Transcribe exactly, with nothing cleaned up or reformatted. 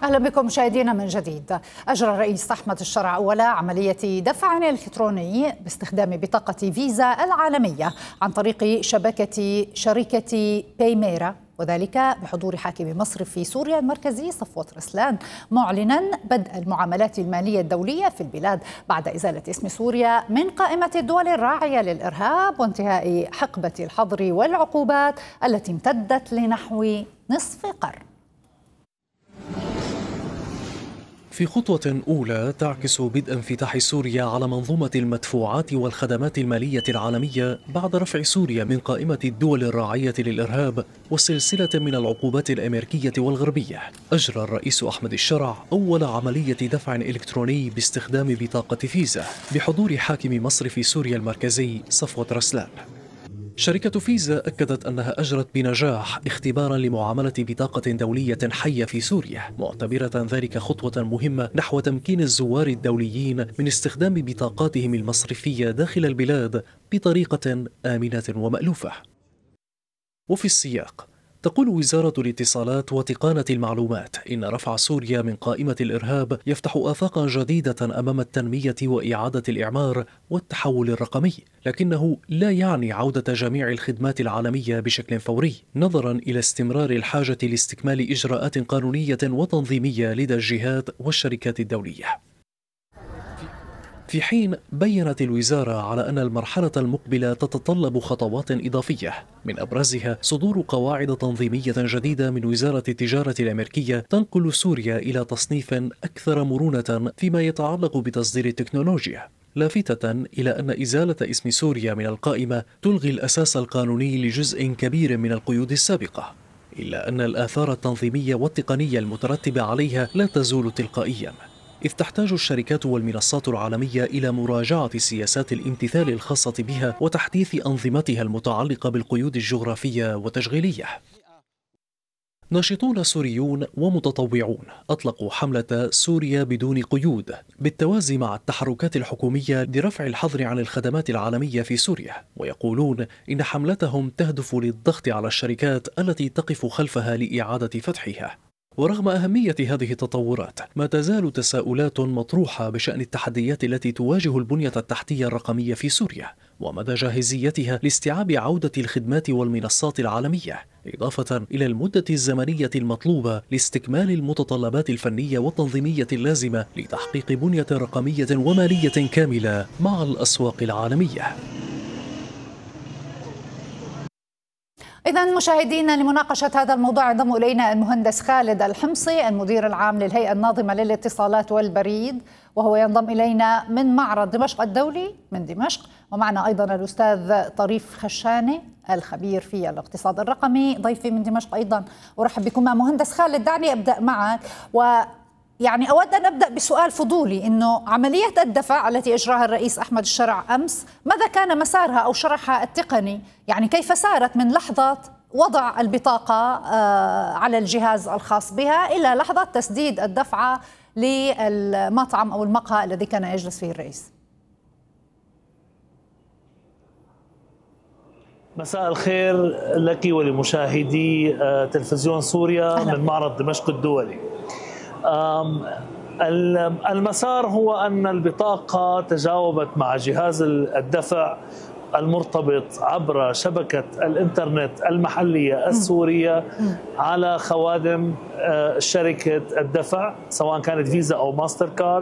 أهلا بكم مشاهدينا من جديد. أجرى الرئيس أحمد الشرع أولى عملية دفع إلكتروني باستخدام بطاقة فيزا العالمية عن طريق شبكة شركة بايميرا، وذلك بحضور حاكم مصرف سوريا المركزي صفوت رسلان، معلنا بدء المعاملات المالية الدولية في البلاد بعد إزالة اسم سوريا من قائمة الدول الراعية للإرهاب وانتهاء حقبة الحظر والعقوبات التي امتدت لنحو نصف قرن. في خطوة أولى تعكس بدء انفتاح سوريا على منظومة المدفوعات والخدمات المالية العالمية بعد رفع سوريا من قائمة الدول الراعية للإرهاب وسلسلة من العقوبات الأمريكية والغربية، أجرى الرئيس أحمد الشرع أول عملية دفع إلكتروني باستخدام بطاقة فيزا بحضور حاكم مصرف سوريا المركزي صفوت رسلان. شركة فيزا أكدت أنها أجرت بنجاح اختبارا لمعاملة بطاقة دولية حية في سوريا، معتبرة ذلك خطوة مهمة نحو تمكين الزوار الدوليين من استخدام بطاقاتهم المصرفية داخل البلاد بطريقة آمنة ومألوفة. وفي السياق تقول وزارة الاتصالات وتقنية المعلومات إن رفع سوريا من قائمة الإرهاب يفتح آفاقا جديدة أمام التنمية وإعادة الإعمار والتحول الرقمي، لكنه لا يعني عودة جميع الخدمات العالمية بشكل فوري، نظرا إلى استمرار الحاجة لاستكمال إجراءات قانونية وتنظيمية لدى الجهات والشركات الدولية. في حين بيّنت الوزارة على أن المرحلة المقبلة تتطلب خطوات إضافية، من أبرزها صدور قواعد تنظيمية جديدة من وزارة التجارة الأمريكية تنقل سوريا إلى تصنيف أكثر مرونة فيما يتعلق بتصدير التكنولوجيا، لافتة إلى أن إزالة اسم سوريا من القائمة تلغي الأساس القانوني لجزء كبير من القيود السابقة، إلا أن الآثار التنظيمية والتقنية المترتبة عليها لا تزول تلقائيا، إذ تحتاج الشركات والمنصات العالمية إلى مراجعة سياسات الامتثال الخاصة بها وتحديث أنظمتها المتعلقة بالقيود الجغرافية والتشغيلية. ناشطون سوريون ومتطوعون أطلقوا حملة سوريا بدون قيود بالتوازي مع التحركات الحكومية لرفع الحظر عن الخدمات العالمية في سوريا، ويقولون إن حملتهم تهدف للضغط على الشركات التي تقف خلفها لإعادة فتحها. ورغم أهمية هذه التطورات، ما تزال تساؤلات مطروحة بشأن التحديات التي تواجه البنية التحتية الرقمية في سوريا ومدى جاهزيتها لاستيعاب عودة الخدمات والمنصات العالمية، إضافة إلى المدة الزمنية المطلوبة لاستكمال المتطلبات الفنية والتنظيمية اللازمة لتحقيق بنية رقمية ومالية كاملة مع الأسواق العالمية. إذن مشاهدينا، لمناقشة هذا الموضوع ينضم إلينا المهندس خالد الحمصي المدير العام للهيئة الناظمة للاتصالات والبريد، وهو ينضم إلينا من معرض دمشق الدولي من دمشق، ومعنا أيضا الأستاذ طريف خشاني الخبير في الاقتصاد الرقمي ضيفي من دمشق أيضا. أرحب بكم. مهندس خالد، دعني أبدأ معك، و يعني أود أن أبدأ بسؤال فضولي، إنه عملية الدفع التي أجراها الرئيس أحمد الشرع أمس، ماذا كان مسارها أو شرحها التقني؟ يعني كيف سارت من لحظة وضع البطاقة على الجهاز الخاص بها إلى لحظة تسديد الدفعة للمطعم أو المقهى الذي كان يجلس فيه الرئيس؟ مساء الخير لك ولمشاهدي تلفزيون سوريا من معرض دمشق الدولي. المسار هو أن البطاقة تجاوبت مع جهاز الدفع المرتبط عبر شبكة الإنترنت المحلية السورية على خوادم شركة الدفع، سواء كانت فيزا أو ماستر كارد.